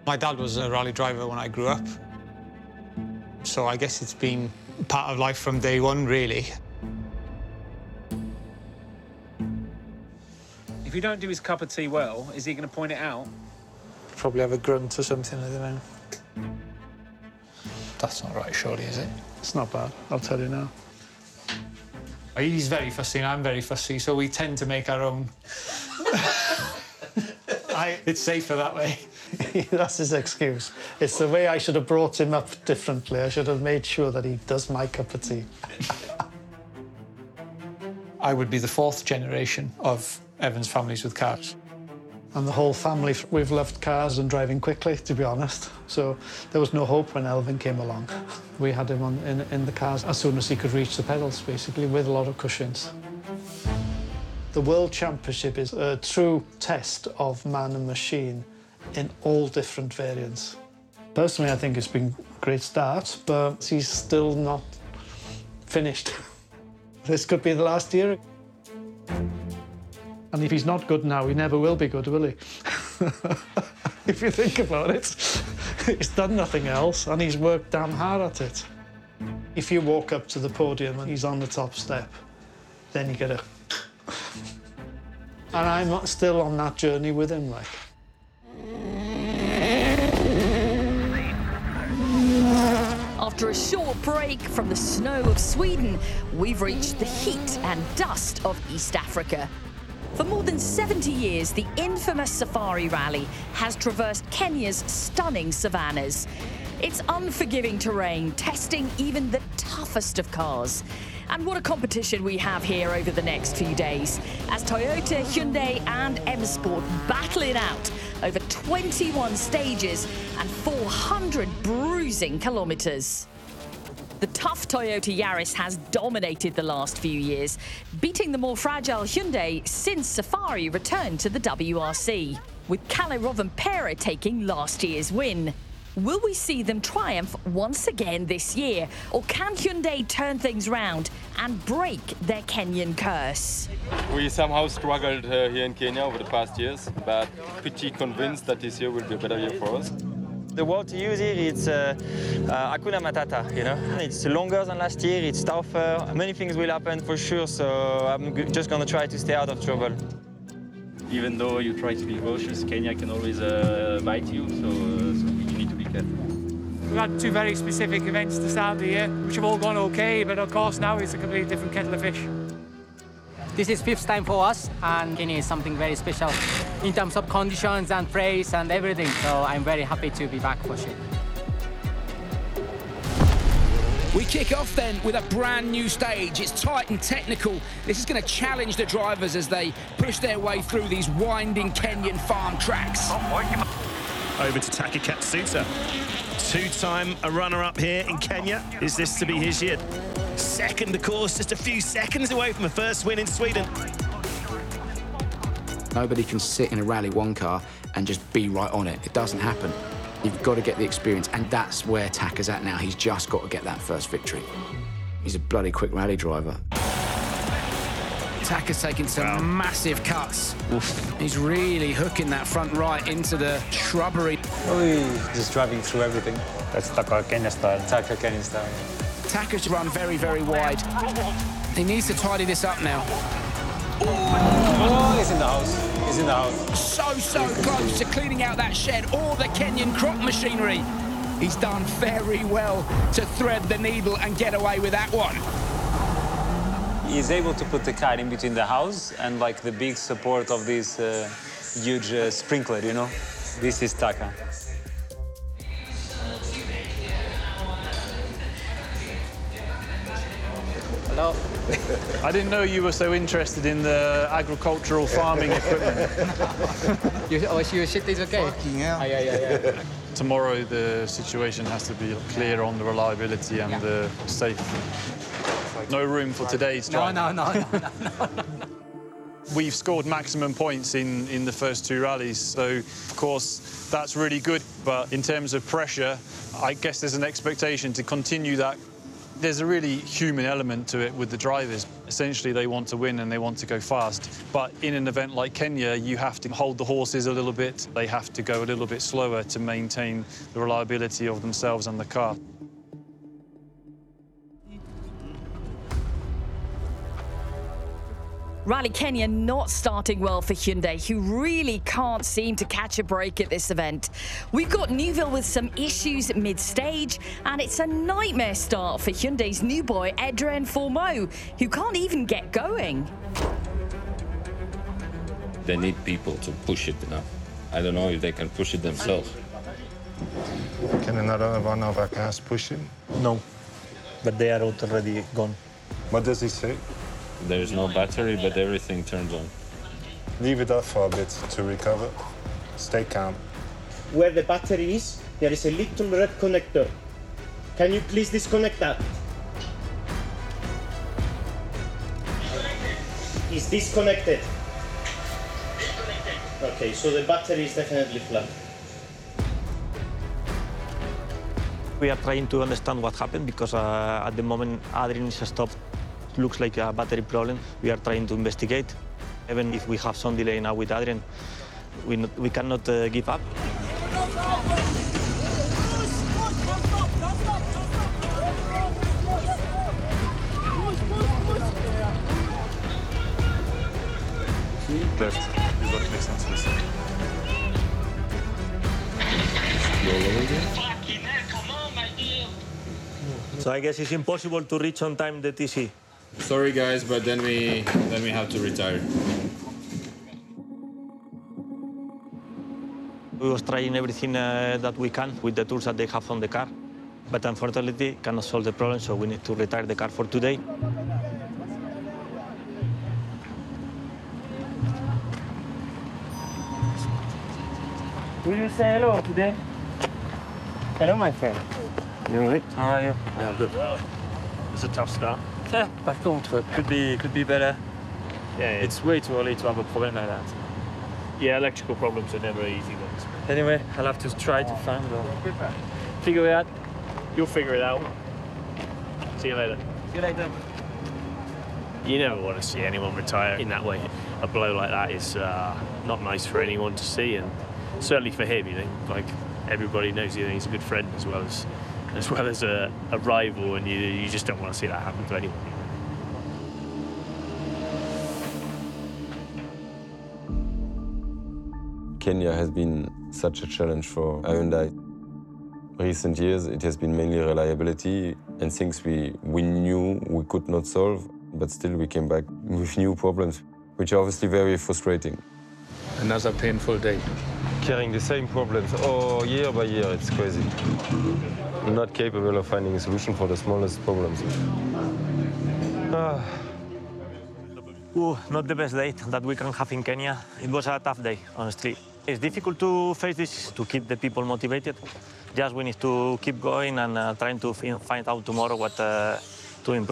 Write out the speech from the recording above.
My dad was a rally driver when I grew up, so I guess it's been part of life from day one, really. If you don't do his cup of tea well, is he going to point it out? Probably have a grunt or something, I don't know. That's not right, surely, is it? It's not bad, I'll tell you now. He's very fussy and I'm very fussy, so we tend to make our own. It's safer that way. That's his excuse. It's the way I should have brought him up differently. I should have made sure that he does my cup of tea. I would be the 4th generation of Evans families with cars. And the whole family, we've loved cars and driving quickly, to be honest. So there was no hope when Elvin came along. We had him in the cars as soon as he could reach the pedals, basically, with a lot of cushions. The World Championship is a true test of man and machine in all different variants. Personally, I think it's been a great start, but he's still not finished. This could be the last year. And if he's not good now, he never will be good, will he? If you think about it, he's done nothing else and he's worked damn hard at it. If you walk up to the podium and he's on the top step, then you get a... And I'm still on that journey with him, like. After a short break from the snow of Sweden, we've reached the heat and dust of East Africa. For more than 70 years, the infamous Safari Rally has traversed Kenya's stunning savannas. It's unforgiving terrain, testing even the toughest of cars. And what a competition we have here over the next few days, as Toyota, Hyundai and M-Sport battle it out over 21 stages and 400 bruising kilometres. The tough Toyota Yaris has dominated the last few years, beating the more fragile Hyundai since Safari returned to the WRC, with Kalle Rovanperä taking last year's win. Will we see them triumph once again this year, or can Hyundai turn things round and break their Kenyan curse? We somehow struggled here in Kenya over the past years, but pretty convinced that this year will be a better year for us. The word to use here is Hakuna Matata, you know. It's longer than last year, it's tougher, many things will happen for sure, so I'm just going to try to stay out of trouble. Even though you try to be cautious, Kenya can always bite you, so you need to be careful. We've had 2 very specific events to start the year, which have all gone okay, but of course now it's a completely different kettle of fish. This is 5th time for us, and Kenya is something very special in terms of conditions and praise and everything, so I'm very happy to be back for sure. We kick off then with a brand new stage. It's tight and technical. This is going to challenge the drivers as they push their way through these winding Kenyan farm tracks. Over to Taka Katsuta. 2-time a runner-up here in Kenya. Is this to be his year? Second, of course, just a few seconds away from a first win in Sweden. Nobody can sit in a Rally 1 car and just be right on it. It doesn't happen. You've got to get the experience, and that's where Taka's at now. He's just got to get that first victory. He's a bloody quick rally driver. Taka's taking some massive cuts. Oof. He's really hooking that front right into the shrubbery. Just driving through everything. That's Taka Kenya style. Taka Kenya style. Taka's run very, very wide. He needs to tidy this up now. Oh, he's in the house. He's in the house. So close to cleaning out that shed, all the Kenyan crop machinery. He's done very well to thread the needle and get away with that one. He's able to put the car in between the house and like the big support of this huge sprinkler, you know? This is Taka. Hello. I didn't know you were so interested in the agricultural farming equipment. Your shit is okay? Fucking hell. Yeah. Tomorrow the situation has to be clear on the reliability and the safety. No room for today's drive. No. We've scored maximum points in the first 2 rallies, so of course that's really good. But in terms of pressure, I guess there's an expectation to continue that. There's a really human element to it with the drivers. Essentially, they want to win and they want to go fast. But in an event like Kenya, you have to hold the horses a little bit. They have to go a little bit slower to maintain the reliability of themselves and the car. Rally Kenya not starting well for Hyundai, who really can't seem to catch a break at this event. We've got Neuville with some issues mid-stage, and it's a nightmare start for Hyundai's new boy, Adrien Fourmeau, who can't even get going. They need people to push it enough. I don't know if they can push it themselves. Can another one of our cars push it? No, but they are already gone. What does he say? There is no battery, but everything turns on. Leave it off for a bit to recover. Stay calm. Where the battery is, there is a little red connector. Can you please disconnect that? Is disconnected. Okay, so the battery is definitely flat. We are trying to understand what happened because at the moment Adrien is stopped. Looks like a battery problem. We are trying to investigate. Even if we have some delay now with Adrien, we cannot give up. Left. You've got to mix onto this. So I guess it's impossible to reach on time the TC. Sorry guys, but then we have to retire. We was trying everything that we can with the tools that they have on the car, but unfortunately cannot solve the problem, so we need to retire the car for today. Will you say hello today? Hello, my friend. You all right? How are you? Yeah, good. It's a tough start. Yeah, back home to it. Could be better. Yeah, it's way too early to have a problem like that. Yeah, electrical problems are never easy ones. Anyway, I'll have to try to find figure it out. You'll figure it out. See you later. See you later. You never want to see anyone retire in that way. A blow like that is not nice for anyone to see, and certainly for him. You know, like everybody knows, you know, he's a good friend as well as a rival, and you just don't want to see that happen to anyone. Kenya has been such a challenge for Hyundai. Recent years, it has been mainly reliability and things we knew we could not solve, but still we came back with new problems, which are obviously very frustrating. Another painful day. Carrying the same problems year by year, it's crazy. I'm not capable of finding a solution for the smallest problems. Not the best day that we can have in Kenya. It was a tough day, honestly. It's difficult to face this, to keep the people motivated. Just we need to keep going and trying to find out tomorrow what to improve.